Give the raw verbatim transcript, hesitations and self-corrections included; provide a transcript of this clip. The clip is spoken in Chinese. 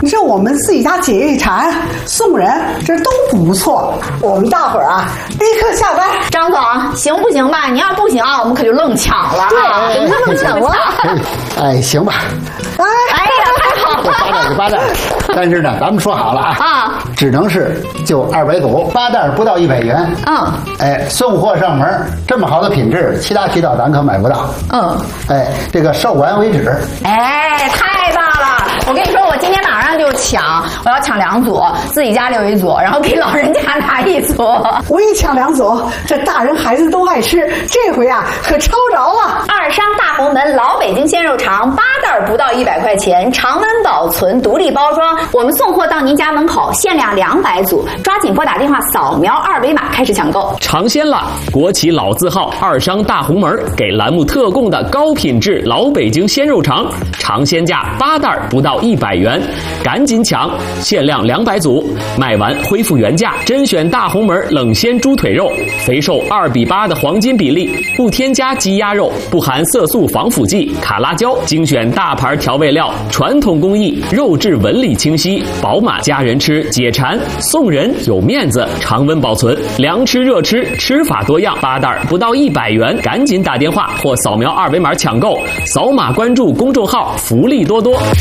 你说我们自己家解一馋送人，这都不错。我们大伙儿啊，立刻下单。 张总，行不行吧？你要不行啊，我们可就愣抢了啊！ 对，那么抢了。 哎，行吧。 哎， 哎呀，太好了！ 八袋就八袋，但是呢，咱们说好了啊， 啊， 只能是就二百组，八袋不到一百元。 嗯， 哎，送货上门，这么好的品质，其他渠道咱可买不到。 嗯， 哎，这个售完为止。 哎，太棒了！我跟你说，我今天马上就抢，我要抢两组，自己家留一组，然后给老人家拿一组。 我也抢两组，这大人孩子都爱吃，这回啊可抄着了。 二商大红门老北京鲜肉肠，八袋不到一百块钱，常温保存，独立包装，我们送货到您家门口，限量两百组，抓紧拨打电话扫描二维码开始抢购。 尝鲜了！国企老字号二商大红门给栏目特供的高品质老北京鲜肉肠，尝鲜价八袋不到一百元，赶紧抢，限量两百组，卖完恢复原价。甄选大红门冷鲜猪腿肉，肥瘦二比八的黄金比例，不添加鸡鸭肉，不含色素防腐剂、卡拉胶，精选大牌调味料，传统工艺，肉质纹理清晰，饱满，家人吃解馋，送人有面子，常温保存，凉吃热吃，吃法多样，八袋不到一百元，赶紧打电话或扫描二维码抢购，扫码关注公众号，福利多多。